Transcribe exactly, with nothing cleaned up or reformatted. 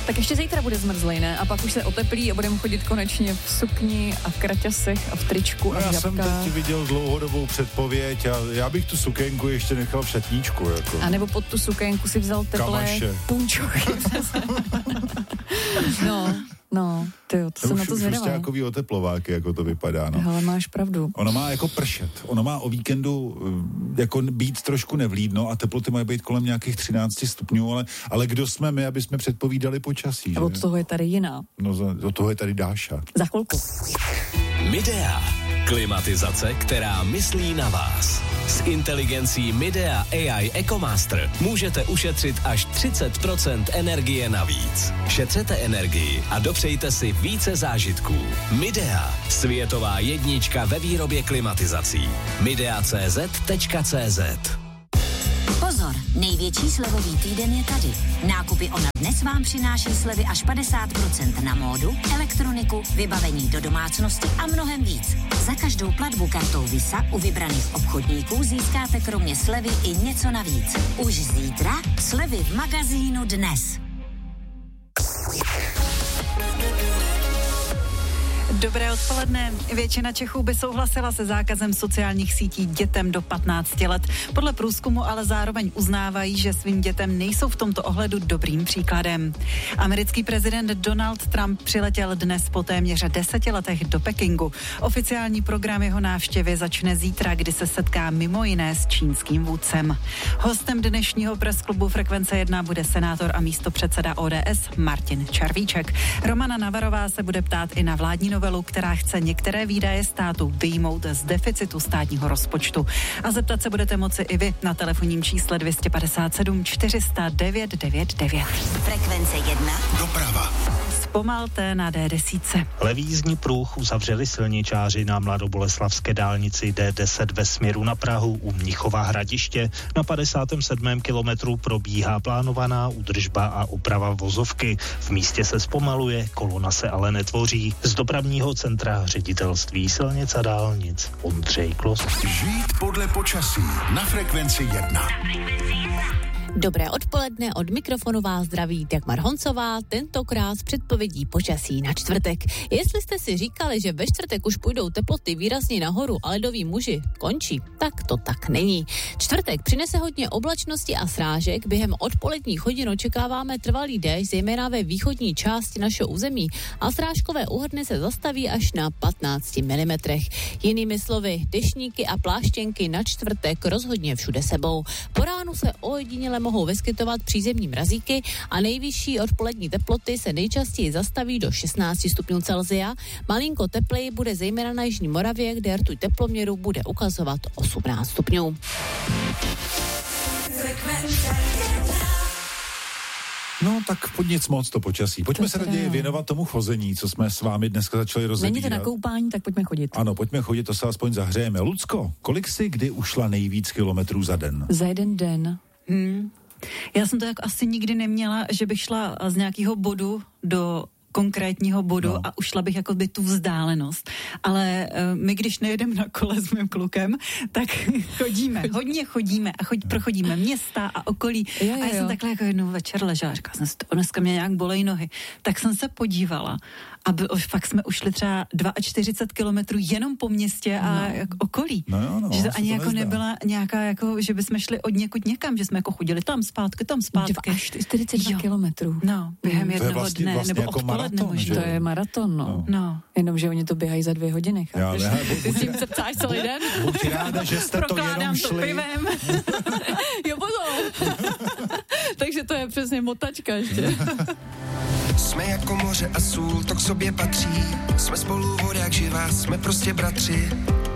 Tak ještě zítra bude zmrzlej, ne? A pak už se oteplí a budeme chodit konečně v sukni a v kraťasech a v tričku no, a v já žabkách. jsem teď viděl dlouhodobou předpověď a já bych tu sukénku ještě nechal v šatníčku. Jako. A nebo pod tu sukénku si vzal teplé Kamaše. punčochy. no, no, tyjo, to jsem na to zvědavá. Šustákový oteplováky, jako to vypadá, no. Ale máš pravdu. Ono má jako pršet. Ono má o víkendu jako být trošku nevlídno a teploty mají být kolem nějakých třináct stupňů, ale, ale kdo jsme my, aby jsme předpovídali počasí, že? A od toho je tady jiná. No, od toho je tady Dáša. Za chvilku. Midea. Klimatizace, která myslí na vás. S inteligencí Midea A I EcoMaster můžete ušetřit až třicet procent energie navíc. Šetřete energii a dopřejte si více zážitků. Midea. Světová jednička ve výrobě klimatizací. midea tečka cé zet tečka cé zet. Pozor, největší slevový týden je tady. Nákupy Ona dnes vám přináší slevy až padesát procent na módu, elektroniku, vybavení do domácnosti a mnohem víc. Za každou platbu kartou Visa u vybraných obchodníků získáte kromě slevy i něco navíc. Už zítra slevy v magazínu Dnes. Dobré odpoledne. Většina Čechů by souhlasila se zákazem sociálních sítí dětem do patnácti let. Podle průzkumu ale zároveň uznávají, že svým dětem nejsou v tomto ohledu dobrým příkladem. Americký prezident Donald Trump přiletěl dnes po téměř deseti letech do Pekingu. Oficiální program jeho návštěvy začne zítra, kdy se setká mimo jiné s čínským vůdcem. Hostem dnešního presklubu Frekvence jedna bude senátor a místopředseda O D S Martin Červíček. Romana Navarová se bude ptát i na vládní novelu, která chce některé výdaje státu vyjmout z deficitu státního rozpočtu. A zeptat se budete moci i vy na telefonním čísle dvě stě padesát sedm čtyři sta devět devět devět. Frekvence jedna. Doprava. Zpomalte na D deset. Levý jízdní pruh uzavřeli silničáři na mladoboleslavské dálnici D deset ve směru na Prahu u Mnichova Hradiště. Na padesátém sedmém kilometru probíhá plánovaná údržba a oprava vozovky. V místě se zpomaluje, kolona se ale netvoří. Z dopravního centra ředitelství silnic a dálnic Ondřej Klos. Žít podle počasí na Frekvenci jedna. Dobré odpoledne, od mikrofonu vás zdraví Dagmar Honcová, tentokrát s předpovědí počasí na čtvrtek. Jestli jste si říkali, že ve čtvrtek už půjdou teploty výrazně nahoru a ledoví muži končí, tak to tak není. Čtvrtek přinese hodně oblačnosti a srážek, během odpoledních hodin očekáváme trvalý déšť, zejména ve východní části našeho území a srážkové úhrny se zastaví až na patnáct milimetrů. Jinými slovy, deštníky a pláštěnky na čtvrtek rozhodně všude sebou. Po ránu se ojediněle mohou vyskytovat přízemní mrazíky a nejvyšší odpolední teploty se nejčastěji zastaví do šestnáct stupňů Celsia. Malinko tepleji bude zejména na jižní Moravě, kde rtuť teploměru bude ukazovat osmnáct stupňů. No tak pod nic moc to počasí. Pojďme to se teda raději jo. věnovat tomu chození, co jsme s vámi dneska začali rozebírat. Není to na koupání, tak pojďme chodit. Ano, pojďme chodit, to se aspoň zahřejeme. Lucko, kolik jsi kdy ušla nejvíc kilometrů za den? Za jeden den. Hmm. Já jsem to jako asi nikdy neměla, že bych šla z nějakého bodu do konkrétního bodu no. a ušla bych jako by tu vzdálenost. Ale uh, my, když nejedeme na kole s mým klukem, tak chodíme, hodně chodíme a chod, prochodíme města a okolí. Jo, jo, a já jsem jo. takhle jako jednou večer ležela, říkala jsem si, dneska mě nějak bolej nohy. Tak jsem se podívala a byl, fakt jsme ušli třeba čtyřicet dva kilometrů jenom po městě a No. jako okolí. No jo, no, že to se ani to jako nezdá. nebyla nějaká, jako, že bychom šli od někud někam, že jsme jako chodili tam zpátky, tam zpátky. Dva až čtyřicet dva Jo. kilometrů. No, během Mm. To je jednoho vlastně- dne, vlastně nebo jako odpoledne maraton, možná. že To je maraton, no. No. No. Jenomže oni to běhají za dvě hodiny, Já, chápeš? já, Ty s tím se ptáš celý den? buď ráda, že jste to Prokládám jenom to šli. pivem. Jo, potom. Takže to je přesně motačka ještě. Jsme jako moře a sůl, to k sobě patří. Jsme spolu vodák živá, jsme prostě bratři.